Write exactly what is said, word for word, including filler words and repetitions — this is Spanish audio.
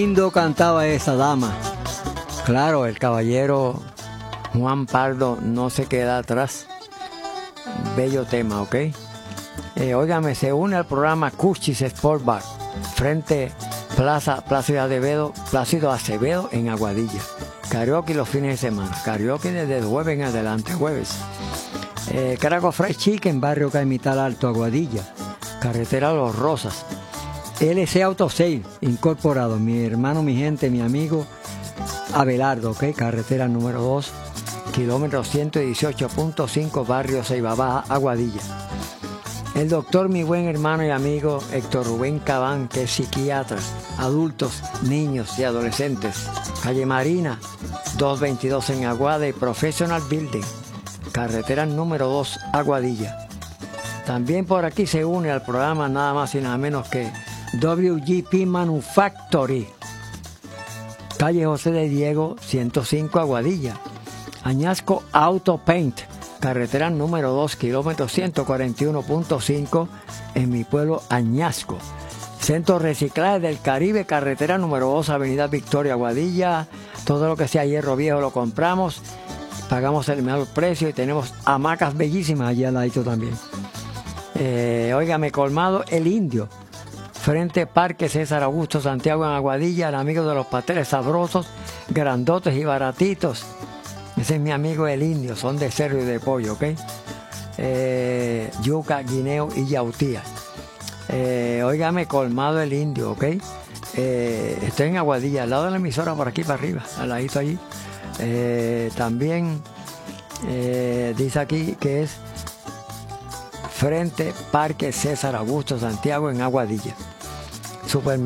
Lindo cantaba esa dama. Claro, el caballero Juan Pardo no se queda atrás. Bello tema, ¿ok? Eh, óigame, se une al programa Cuchis Sport Bar, frente Plaza Plácido Acevedo, Plácido Acevedo en Aguadilla. Karaoke los fines de semana. Karaoke desde el jueves en adelante, jueves. Eh, Caraco Fried Chicken, barrio Caimital Alto, Aguadilla. Carretera Los Rosas. L C Auto Sale, incorporado. Mi hermano, mi gente, mi amigo Abelardo, ¿ok? Carretera número dos, kilómetro ciento dieciocho punto cinco, barrio Ceiba Baja, Aguadilla. El doctor, mi buen hermano y amigo Héctor Rubén Cabán, que es psiquiatra, adultos, niños y adolescentes. Calle Marina, doscientos veintidós en Aguada y Professional Building, carretera número dos, Aguadilla. También por aquí se une al programa nada más y nada menos que W G P Manufactory, calle José de Diego, ciento cinco, Aguadilla. Añasco Auto Paint, carretera número dos, kilómetro ciento cuarenta y uno punto cinco, en mi pueblo Añasco. Centro Reciclaje del Caribe, carretera número dos, avenida Victoria, Aguadilla. Todo lo que sea hierro viejo lo compramos, pagamos el mejor precio y tenemos hamacas bellísimas allá al ladito también. Eh, óigame, colmado El Indio, frente Parque César Augusto Santiago en Aguadilla, el amigo de los pasteles sabrosos, grandotes y baratitos. Ese es mi amigo El Indio, son de cerdo y de pollo, ¿ok? Eh, yuca, guineo y yautía. Eh, óigame, colmado El Indio, ¿ok? Eh, estoy en Aguadilla, al lado de la emisora, por aquí para arriba, al ladito allí. Eh, también eh, dice aquí que es frente Parque César Augusto Santiago en Aguadilla. Super